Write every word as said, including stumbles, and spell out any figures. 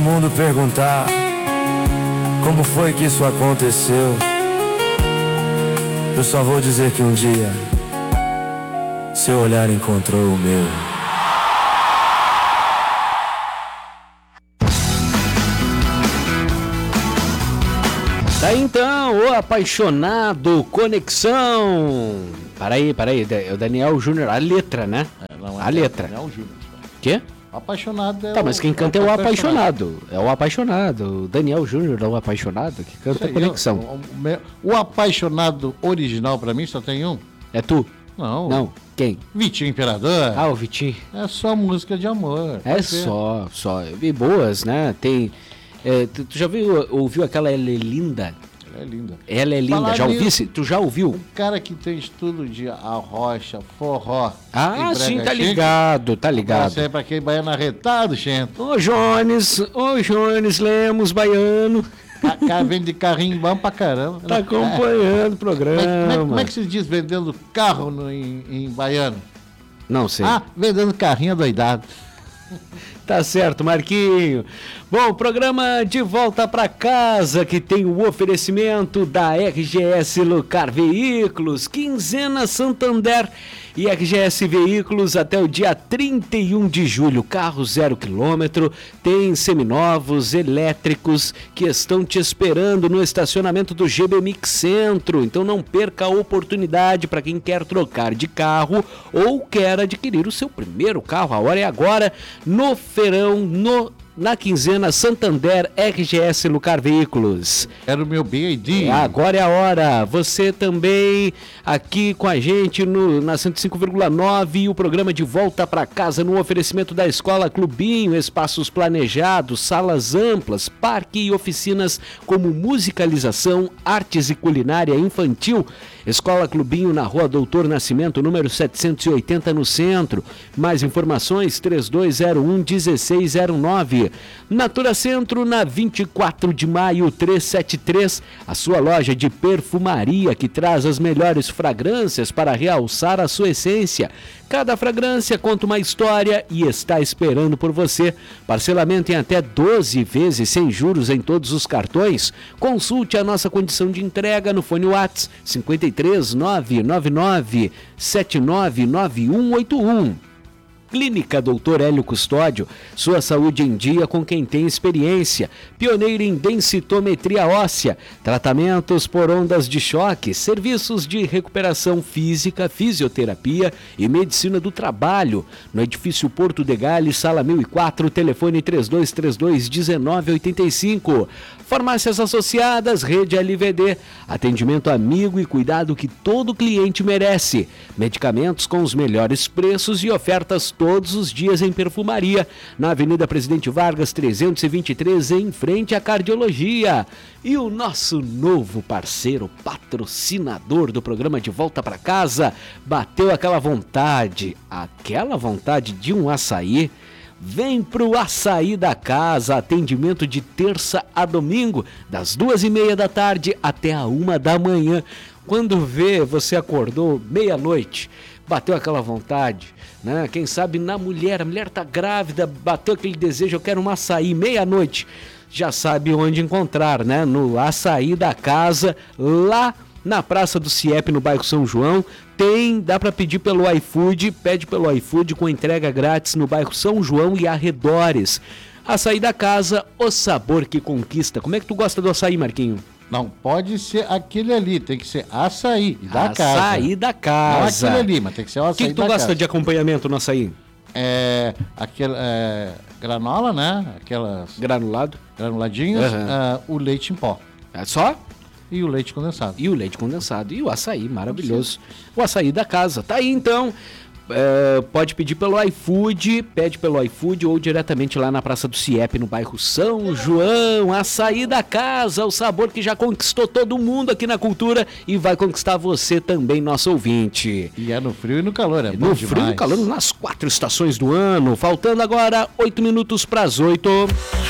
mundo perguntar como foi que isso aconteceu, eu só vou dizer que um dia seu olhar encontrou o meu. Tá então, o apaixonado, conexão. Para aí, para aí, é o Daniel Júnior, a letra, né? É, não, é a letra. Daniel Júnior. Quê? Apaixonado é Tá, o... mas quem canta é o apaixonado. É o apaixonado. O Daniel Júnior é o apaixonado que canta a conexão. O, o, o apaixonado original pra mim só tem um. É tu? Não. Não. Quem? Vitinho Imperador. Ah, o Vitinho. É só música de amor. É só, só. E boas, né? Tem... É, tu, tu já viu, ouviu aquela Ela é Linda? Ela é linda. Ela é linda, Falar já nisso, ouvisse? Tu já ouviu? O cara que tem estudo de arrocha, forró. Ah, e sim, brega tá chique, ligado, tá ligado. Você é pra quem baiano arretado, gente. Ô Jones, ô Jones Lemos, baiano. O cara vende carrinho bom pra caramba. Tá acompanhando o programa. Como é, como, é, como é que se diz vendendo carro no, em, em baiano? Não sei. Ah, vendendo carrinho doidado. Tá certo, Marquinho. Bom, programa de volta para casa que tem o oferecimento da R G S Lucar Veículos, Quinzena Santander e R G S Veículos até o dia trinta e um de julho. Carro zero quilômetro, tem seminovos, elétricos que estão te esperando no estacionamento do G B Mix Centro. Então não perca a oportunidade para quem quer trocar de carro ou quer adquirir o seu primeiro carro. A hora é agora, no feirão, no na quinzena Santander R G S Lucar Veículos. Era o meu B I D. Agora é a hora. Você também aqui com a gente no, na cento e cinco vírgula nove e o programa de volta para casa no oferecimento da Escola Clubinho, espaços planejados, salas amplas, parque e oficinas como musicalização, artes e culinária infantil. Escola Clubinho na Rua Doutor Nascimento, número setecentos e oitenta no centro. Mais informações três dois zero um um seis zero nove. Natura Centro na vinte e quatro de maio trezentos e setenta e três, a sua loja de perfumaria que traz as melhores fragrâncias para realçar a sua essência. Cada fragrância conta uma história e está esperando por você. Parcelamento em até doze vezes sem juros em todos os cartões. Consulte a nossa condição de entrega no fone WhatsApp cinco três nove nove nove sete nove nove um oito um. Clínica doutor Hélio Custódio, sua saúde em dia com quem tem experiência. Pioneiro em densitometria óssea, tratamentos por ondas de choque, serviços de recuperação física, fisioterapia e medicina do trabalho. No edifício Porto de Gales, sala mil e quatro, telefone três dois três dois um nove oito cinco. Farmácias Associadas, Rede L V D, atendimento amigo e cuidado que todo cliente merece. Medicamentos com os melhores preços e ofertas todos os dias em perfumaria, na Avenida Presidente Vargas trezentos e vinte e três, em frente à Cardiologia. E o nosso novo parceiro, patrocinador do programa De Volta para Casa, bateu aquela vontade, aquela vontade de um açaí. Vem pro Açaí da Casa, atendimento de terça a domingo, das duas e meia da tarde até a uma da manhã. Quando vê, você acordou meia-noite, bateu aquela vontade, né? Quem sabe na mulher, a mulher tá grávida, bateu aquele desejo, eu quero um açaí, meia-noite. Já sabe onde encontrar, né? No Açaí da Casa, lá na Praça do CIEP, no bairro São João. Tem, dá para pedir pelo iFood, pede pelo iFood com entrega grátis no bairro São João e arredores. Açaí da Casa, o sabor que conquista. Como é que tu gosta do açaí, Marquinho? Não pode ser aquele ali, tem que ser açaí da açaí casa. Açaí da casa. Não aquele ali, mas tem que ser o açaí da casa. O que, que tu gosta casa. de acompanhamento no açaí? É, aquela é, granola, né? Aquelas... Granulado. Granuladinhas, Uhum. uh, o leite em pó. É só? E o leite condensado. E o leite condensado. E o açaí, maravilhoso. O açaí da casa. Tá aí, então. É, pode pedir pelo iFood, pede pelo iFood ou diretamente lá na Praça do CIEP, no bairro São João. Açaí da Casa, o sabor que já conquistou todo mundo aqui na cultura e vai conquistar você também, nosso ouvinte. E é no frio e no calor, é bom No demais. frio e no calor, nas quatro estações do ano. Faltando agora oito minutos para as oito.